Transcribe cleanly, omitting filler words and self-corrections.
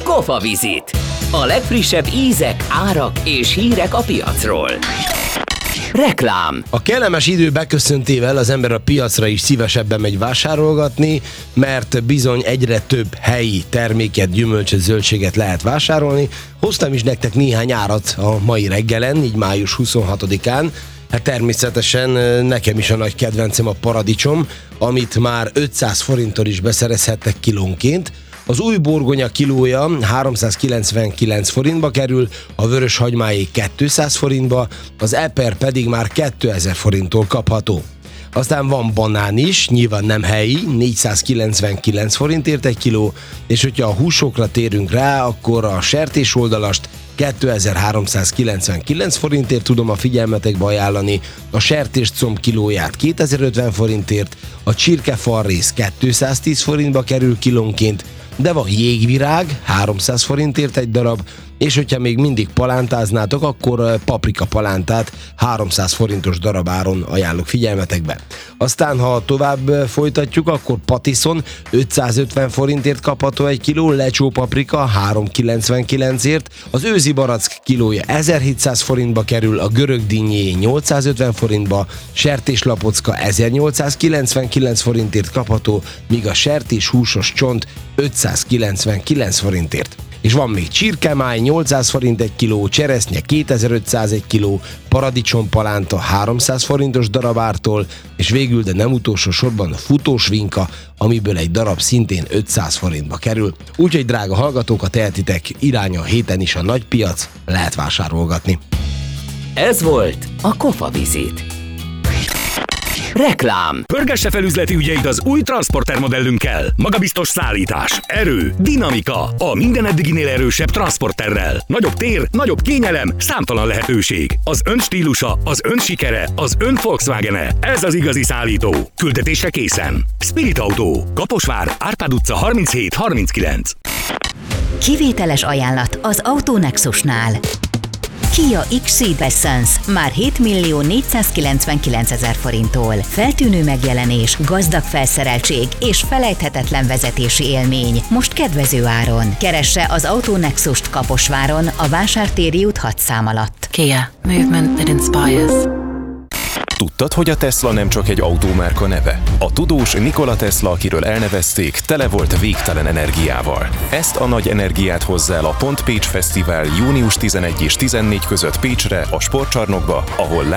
Kofa Vizit. A legfrissebb ízek, árak és hírek a piacról. Reklám. A kellemes idő beköszöntével az ember a piacra is szívesebben megy vásárolgatni, mert bizony egyre több helyi terméket, gyümölcsöt, zöldséget lehet vásárolni. Hoztam is nektek néhány árat a mai reggelen, így május 26-án. Hát természetesen nekem is a nagy kedvencem a paradicsom, amit már 500 forinttal is beszerezhettek kilónként. Az új burgonya kilója 399 forintba kerül, a vörös hagymáé 200 forintba, az eper pedig már 2000 forinttól kapható. Aztán van banán is, nyilván nem helyi, 499 forintért egy kiló, és hogyha a húsokra térünk rá, akkor a sertésoldalast 2399 forintért tudom a figyelmetekbe ajánlani, a sertéscomb kilóját 2050 forintért, a csirkefarrész 210 forintba kerül kilónként, de van jégvirág, 300 forintért egy darab, és hogyha még mindig palántáznátok, akkor paprika palántát 300 forintos darabáron ajánlok figyelmetekbe. Aztán, ha tovább folytatjuk, akkor patiszon 550 forintért kapható egy kiló, lecsó paprika 399-ért, az őzi barack kilója 1700 forintba kerül, a görög dinnyé 850 forintba, sertéslapocka 1899 forintért kapható, míg a sertés húsos csont 599 forintért. És van még csirkemáj 800 forint egy kiló, cseresznye 2500 egy kiló, paradicsompalánta 300 forintos darabártól, és végül, de nem utolsó sorban a futósvinka, amiből egy darab szintén 500 forintba kerül. Úgyhogy drága hallgatók, a tehetitek, irány a héten is a nagypiac, lehet vásárolgatni. Ez volt a Kofa Vizit. Reklám. Pörgesse fel üzleti ügyeit az új Transporter modellünkkel. Magabiztos szállítás, erő, dinamika, a minden eddiginél erősebb Transporterrel. Nagyobb tér, nagyobb kényelem, számtalan lehetőség. Az ön stílusa, az ön sikere, az ön Volkswagen-e. Ez az igazi szállító. Küldetésre készen. Spirit Autó, Kaposvár, Árpád utca 37-39. Kivételes ajánlat az Autonexusnál. Kia X-Ceed Essence már 7.499.000 forinttól. Feltűnő megjelenés, gazdag felszereltség és felejthetetlen vezetési élmény. Most kedvező áron. Keresse az Autonexust Kaposváron a Vásártéri út 6 szám alatt. Kia. Movement that inspires. Tudtad, hogy a Tesla nem csak egy autómárka neve? A tudós Nikola Tesla, akiről elnevezték, tele volt végtelen energiával. Ezt a nagy energiát hozza el a Pont Pécs Fesztivál június 11 és 14 között Pécsre, a sportcsarnokba, ahol